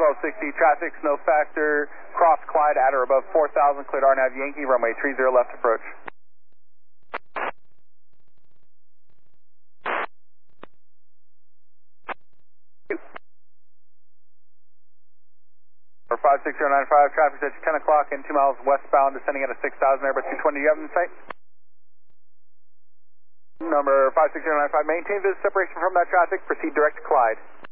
1260, traffic, snow factor, cross Clyde at or above 4,000, cleared RNAV Yankee, runway 30 left approach. For 56095, traffic at 10 o'clock and 2 miles westbound, descending at a 6,000, Airbus 220, do you have in sight? Number 56095, maintain this separation from that traffic, proceed direct to Clyde.